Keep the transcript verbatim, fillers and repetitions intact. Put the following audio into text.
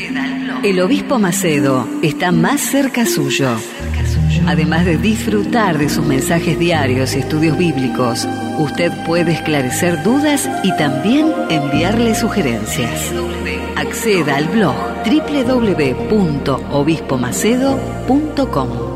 El Obispo Macedo está más cerca suyo. Además de disfrutar de sus mensajes diarios y estudios bíblicos, usted puede esclarecer dudas y también enviarle sugerencias. Acceda al blog doble u doble u doble u punto obispo macedo punto com.